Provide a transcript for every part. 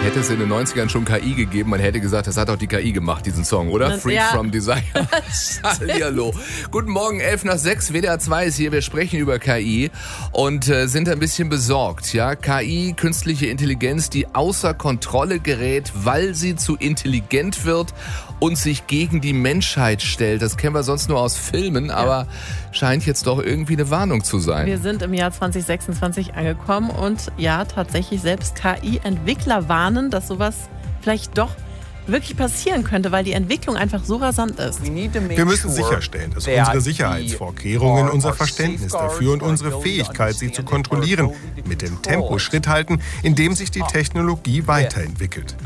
Hätte es in den 90ern schon KI gegeben, man hätte gesagt, das hat auch die KI gemacht, diesen Song, oder? Free from Desire. Hallihallo. Guten Morgen, 11:05, WDR 2 ist hier. Wir sprechen über KI und sind ein bisschen besorgt. Ja? KI, künstliche Intelligenz, die außer Kontrolle gerät, weil sie zu intelligent wird und sich gegen die Menschheit stellt. Das kennen wir sonst nur aus Filmen, aber scheint jetzt doch irgendwie eine Warnung zu sein. Wir sind im Jahr 2026 angekommen und ja, tatsächlich selbst KI-Entwickler warnen, dass sowas vielleicht doch wirklich passieren könnte, weil die Entwicklung einfach so rasant ist. Wir müssen sicherstellen, dass unsere Sicherheitsvorkehrungen, unser Verständnis dafür und unsere Fähigkeit, sie zu kontrollieren, mit dem Tempo Schritt halten, in dem sich die Technologie weiterentwickelt.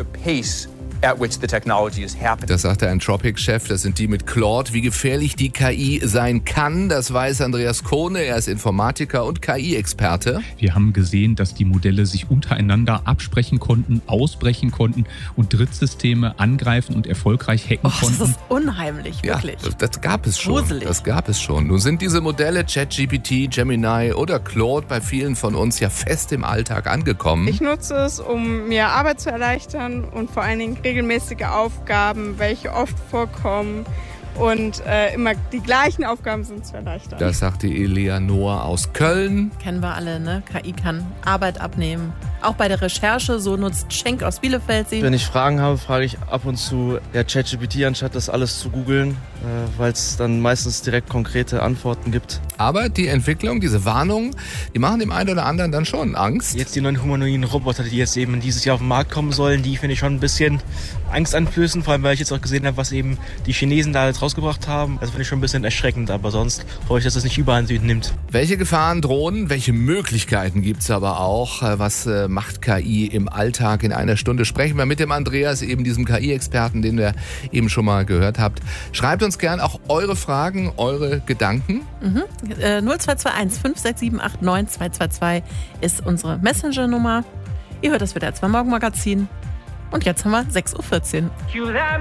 Das sagt der Anthropic-Chef, das sind die mit Claude. Wie gefährlich die KI sein kann, das weiß Andreas Kohne. Er ist Informatiker und KI-Experte. Wir haben gesehen, dass die Modelle sich untereinander absprechen konnten, ausbrechen konnten und Drittsysteme angreifen und erfolgreich hacken konnten. Das ist unheimlich, wirklich. Ja, das gab es schon. Gruselig. Das gab es schon. Nun sind diese Modelle ChatGPT, Gemini oder Claude bei vielen von uns ja fest im Alltag angekommen. Ich nutze es, um mir Arbeit zu erleichtern und vor allen Dingen regelmäßige Aufgaben, welche oft vorkommen und immer die gleichen Aufgaben sind zu erleichtern. Das sagte Eleanor aus Köln. Kennen wir alle, ne? KI kann Arbeit abnehmen. Auch bei der Recherche, so nutzt Schenk aus Bielefeld sie. Wenn ich Fragen habe, frage ich ab und zu ChatGPT, anstatt das alles zu googeln, weil es dann meistens direkt konkrete Antworten gibt. Aber die Entwicklung, diese Warnungen, die machen dem einen oder anderen dann schon Angst. Jetzt die neuen humanoiden Roboter, die jetzt eben dieses Jahr auf den Markt kommen sollen, die finde ich schon ein bisschen angsteinflößend, vor allem weil ich jetzt auch gesehen habe, was eben die Chinesen da jetzt rausgebracht haben. Das finde ich schon ein bisschen erschreckend, aber sonst hoffe ich, dass das nicht überall Süden nimmt. Welche Gefahren drohen, welche Möglichkeiten gibt es aber auch? Was macht KI im Alltag? In einer Stunde sprechen wir mit dem Andreas, eben diesem KI-Experten, den ihr eben schon mal gehört habt. Schreibt uns gern auch eure Fragen, eure Gedanken. 0221 56789 222 ist unsere Messenger-Nummer. Ihr hört das WDR 2 Morgenmagazin. Und jetzt haben wir 6:14 Uhr.